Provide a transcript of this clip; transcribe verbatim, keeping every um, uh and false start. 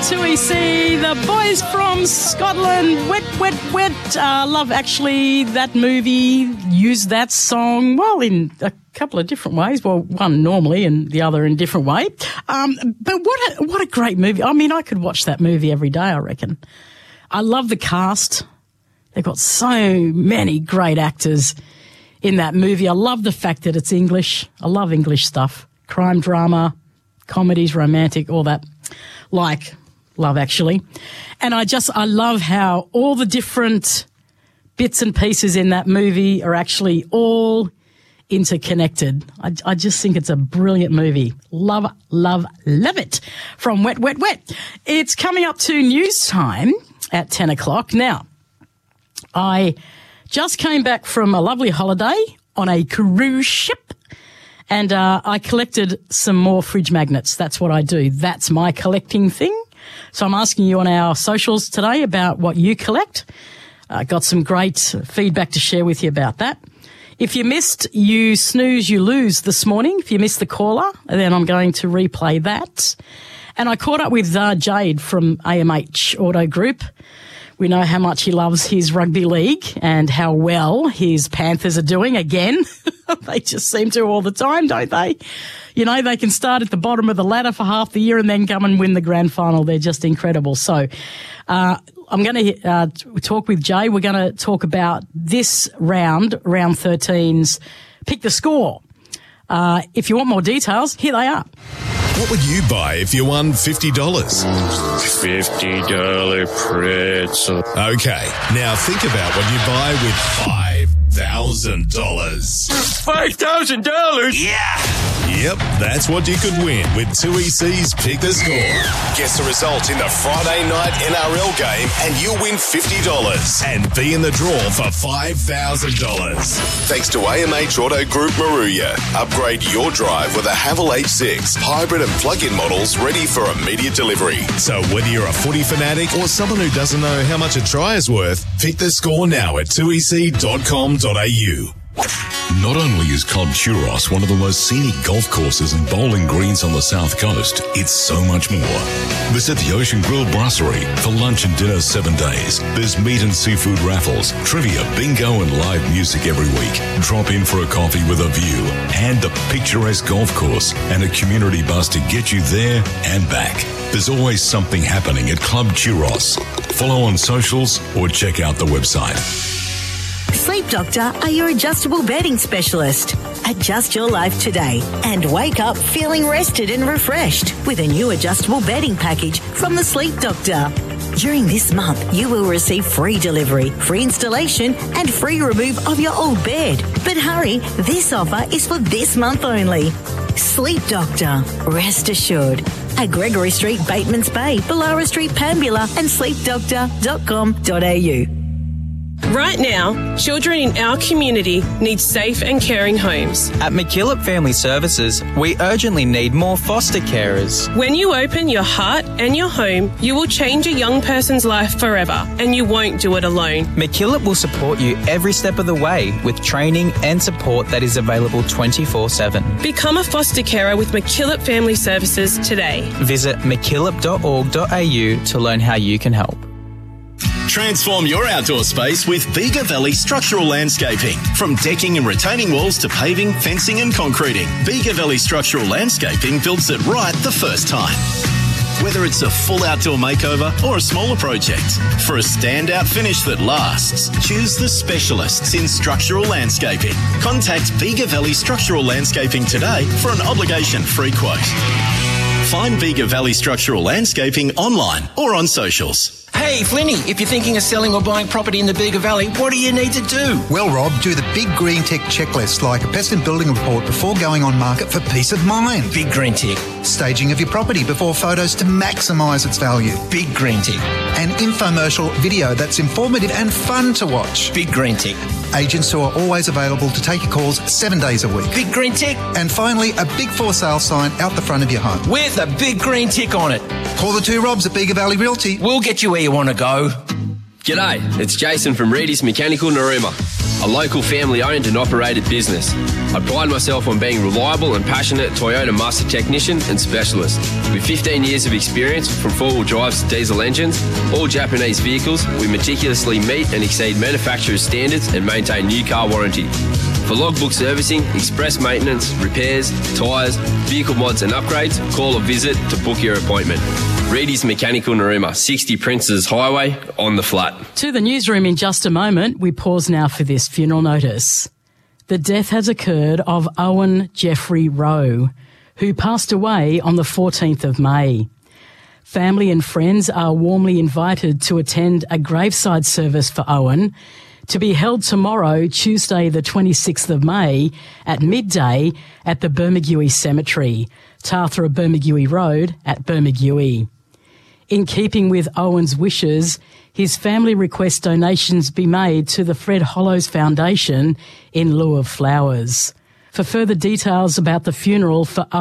two E C, the boys from Scotland, Wet, Wet, Wet. Uh, love actually that movie, used that song, well, in a couple of different ways. Well, one normally and the other in a different way. Um, but what a, what a great movie. I mean, I could watch that movie every day, I reckon. I love the cast. They've got so many great actors in that movie. I love the fact that it's English. I love English stuff. Crime drama, comedies, romantic, all that. Like Love Actually. And I just, I love how all the different bits and pieces in that movie are actually all interconnected. I, I just think it's a brilliant movie. Love, love, love it. From Wet, Wet, Wet. It's coming up to news time at ten o'clock. Now, I just came back from a lovely holiday on a cruise ship. And uh, I collected some more fridge magnets. That's what I do. That's my collecting thing. So I'm asking you on our socials today about what you collect. I uh, got some great feedback to share with you about that. If you missed You Snooze, You Lose this morning, if you missed the caller, then I'm going to replay that. And I caught up with uh, Jade from A M H Auto Group. We know how much he loves his rugby league and how well his Panthers are doing again. They just seem to all the time, don't they? You know, they can start at the bottom of the ladder for half the year and then come and win the grand final. They're just incredible. So uh, I'm going to uh, talk with Jay. We're going to talk about this round, round thirteen's Pick the Score. Uh, if you want more details, here they are. What would you buy if you won fifty dollars? fifty dollars pretzel. Okay, now think about what you buy with five thousand dollars. five thousand dollars? Yeah! Yep, that's what you could win with two E C's Pick the Score. Guess the result in the Friday night N R L game and you'll win fifty dollars and be in the draw for five thousand dollars. Thanks to A M H Auto Group Maruya. Upgrade your drive with a Haval H six hybrid and plug-in models ready for immediate delivery. So whether you're a footy fanatic or someone who doesn't know how much a try is worth, pick the score now at two e c dot com dot a u. Not only is Club Churros one of the most scenic golf courses and bowling greens on the South Coast, it's so much more. Visit the Ocean Grill Brasserie for lunch and dinner seven days. There's meat and seafood raffles, trivia, bingo and live music every week. Drop in for a coffee with a view and the picturesque golf course and a community bus to get you there and back. There's always something happening at Club Churros. Follow on socials or check out the website. Sleep Doctor are your adjustable bedding specialist. Adjust your life today and wake up feeling rested and refreshed with a new adjustable bedding package from the Sleep Doctor. During this month, you will receive free delivery, free installation and free remove of your old bed. But hurry, this offer is for this month only. Sleep Doctor, rest assured. At Gregory Street, Batemans Bay, Bellara Street, Pambula and sleep doctor dot com dot a u. Right now, children in our community need safe and caring homes. At McKillop Family Services, we urgently need more foster carers. When you open your heart and your home, you will change a young person's life forever, and you won't do it alone. McKillop will support you every step of the way with training and support that is available twenty-four seven. Become a foster carer with McKillop Family Services today. Visit mckillop dot org dot a u to learn how you can help. Transform your outdoor space with Bega Valley Structural Landscaping. From decking and retaining walls to paving, fencing and concreting, Bega Valley Structural Landscaping builds it right the first time. Whether it's a full outdoor makeover or a smaller project, for a standout finish that lasts, choose the specialists in structural landscaping. Contact Bega Valley Structural Landscaping today for an obligation-free quote. Find Bega Valley Structural Landscaping online or on socials. Hey, Flinny, if you're thinking of selling or buying property in the Bega Valley, what do you need to do? Well, Rob, do the Big Green Tech checklist, like a pest and building report before going on market for peace of mind. Big Green Tech. Staging of your property before photos to maximise its value. Big Green Tech. An infomercial video that's informative and fun to watch. Big Green Tech. Agents who are always available to take your calls seven days a week. Big Green Tech. And finally, a big for sale sign out the front of your home. With a big green tick on it. Call the two Robs at Bega Valley Realty. We'll get you where you want to go. G'day, it's Jason from Reedy's Mechanical Narooma. a local family-owned and operated business. I pride myself on being reliable and passionate Toyota master technician and specialist. With fifteen years of experience from four-wheel drives to diesel engines, all Japanese vehicles, we meticulously meet and exceed manufacturer's standards and maintain new car warranty. For logbook servicing, express maintenance, repairs, tyres, vehicle mods and upgrades, call or visit to book your appointment. Reedy's Mechanical Narooma, sixty Princes Highway, on the flat. To the newsroom in just a moment. We pause now for this funeral notice. The death has occurred of Owen Jeffrey Rowe, who passed away on the fourteenth of May. Family and friends are warmly invited to attend a graveside service for Owen, to be held tomorrow, Tuesday the twenty-sixth of May, at midday at the Bermagui Cemetery, Tathra Bermagui Road at Bermagui. In keeping with Owen's wishes, his family requests donations be made to the Fred Hollows Foundation in lieu of flowers. For further details about the funeral for